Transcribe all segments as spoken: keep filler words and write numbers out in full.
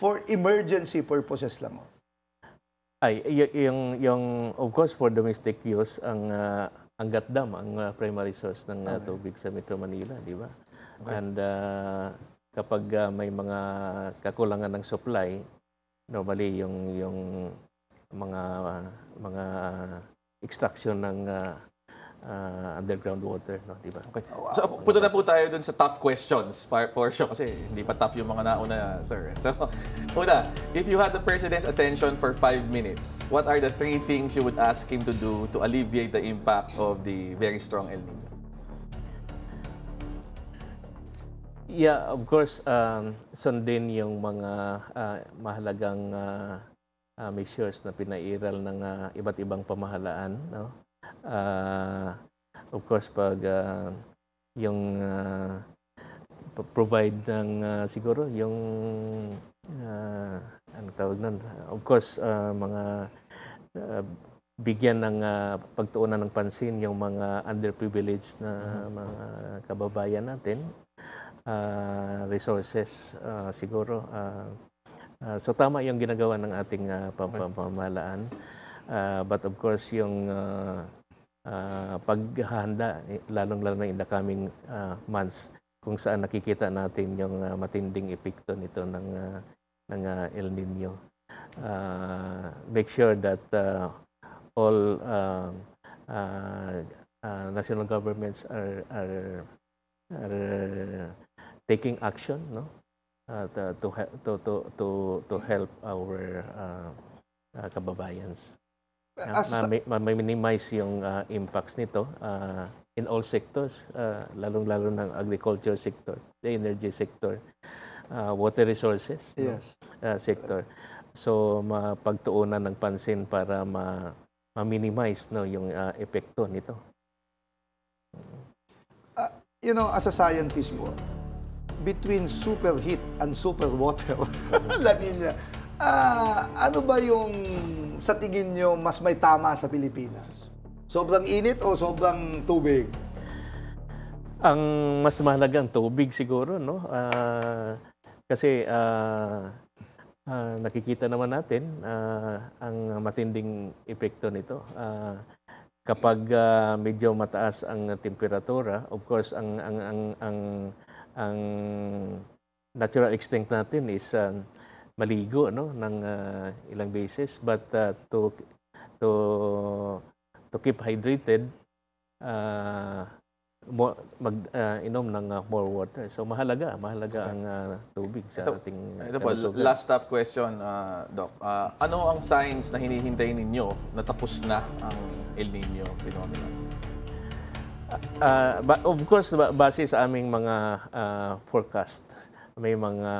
for emergency purposes lang. Oh. Ay, y- yung, yung, of course, for domestic use, ang uh, Angat Dam, ang uh, primary source ng uh, Okay. tubig sa Metro Manila, di ba? And uh, kapag uh, may mga kakulangan ng supply, normally yung yung mga mga extraction ng uh, uh, underground water, no, di ba? Okay. So, punta na po tayo dun sa tough questions par- portion kasi hindi pa tough yung mga nauna, sir. So, una, if you had the President's attention for five minutes, what are the three things you would ask him to do to alleviate the impact of the very strong El Nino? Yeah, of course, um, sundin yung mga uh, mahalagang uh, uh, measures na pinairal ng uh, iba't ibang pamahalaan, no? Uh, of course, pag uh, yung uh, provide ng uh, siguro yung uh, ano tawag nun? Of course, uh, mga uh, bigyan ng uh, pagtuunan ng pansin yung mga underprivileged na mga kababayan natin. Uh, resources uh, siguro. Uh, uh, so tama yung ginagawa ng ating uh, pamahalaan. Uh, but of course, yung uh, uh, paghahanda, lalong-lalo na in the coming uh, months, kung saan nakikita natin yung uh, matinding epekto nito ng, uh, ng uh, El Nino. Uh, make sure that uh, all uh, uh, uh, national governments are, are, are taking action, no, uh, to, to to to to help our uh, uh, kababayans. Uh, ma-minimize yung uh, impacts nito uh, in all sectors, uh, lalong-lalo ng agriculture sector, the energy sector, uh, water resources, Yes. no, uh, sector. So mapagtuunan ng pansin para ma ma-minimize, no, yung uh, epekto nito. Uh, you know, as a scientist po, between superheat and superwater, La Nina, ah, ano ba yung sa tingin nyo mas may tama sa Pilipinas? Sobrang init o sobrang tubig? Ang mas mahalaga ang tubig siguro, no? Ah, kasi ah, ah, nakikita naman natin ah, ang matinding epekto nito. Ah, kapag ah, medyo mataas ang temperatura, of course, ang ang ang ang ang natural instinct natin is uh, maligo, no, ng uh, ilang beses, but uh, to to to keep hydrated, uh, mo, mag uh, inom ng uh, more water. So mahalaga, mahalaga ang uh, tubig sa Ito, ating ito po, kalusugan. last tough question, uh, Doc. Uh, ano ang signs na hinihintay ninyo na tapos na ang El Nino phenomenon? Uh, ba- of course, ba- base sa aming mga uh, forecast, may mga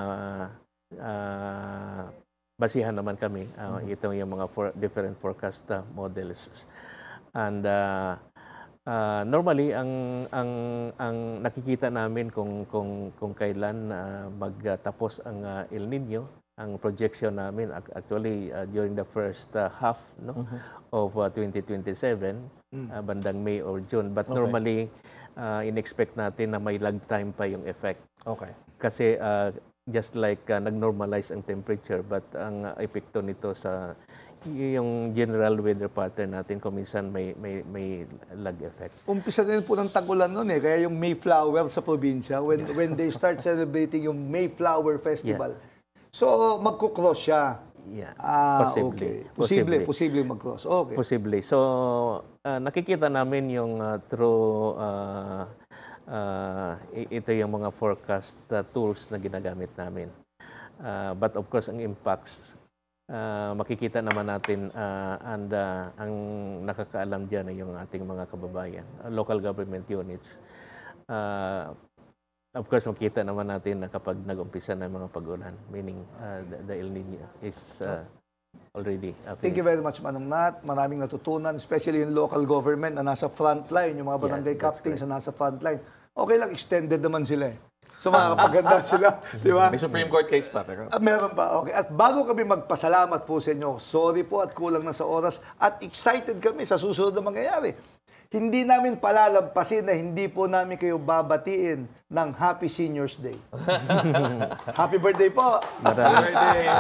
uh, basihan naman kami. Uh, mm-hmm. Ito yung mga for- different forecast uh, models. And uh, uh, normally, ang ang ang nakikita namin kung kung kung kailan uh, magtapos ang uh, El Nino, ang projection namin actually uh, during the first uh, half, no, mm-hmm. of uh, twenty twenty-seven. Uh, bandang May or June. But okay. Normally, uh, in-expect natin na may lag time pa yung effect. Okay. Kasi uh, just like uh, nag-normalize ang temperature, but ang uh, epekto nito sa yung general weather pattern natin, kung minsan may, may, may lag effect. Umpisa din po ng tagulan noon eh. Kaya yung Mayflower sa probinsya, when, when they start celebrating yung Mayflower Festival, yeah. So magkukross siya. Yeah. Ah, Posible. Okay. Posible, posible mag-cross. Okay. Posible. So, uh, nakikita namin yung uh, through uh, uh, ito yung mga forecast uh, tools na ginagamit namin. Uh, but of course, ang impacts, uh, makikita naman natin uh, and uh, ang nakakaalam dyan ay yung ating mga kababayan, uh, local government units. Uh, Of course, makita naman natin na kapag nag-umpisa na mga pag-ulan, meaning uh, the, the El Nino is uh, already uh, Thank you very much, Manong Nat. Maraming natutunan, especially yung local government na nasa frontline, yung mga barangay yeah, captains na nasa frontline. Okay lang, extended naman sila eh. So makakapaganda sila, di ba? May Supreme Court case pa, pero... Uh, meron pa, okay. At bago kami magpasalamat po sa inyo, sorry po at kulang na sa oras, at excited kami sa susunod na mangyayari. Hindi namin palalampasin na hindi po namin kayo babatiin ng Happy Seniors Day. Happy birthday po! Happy birthday!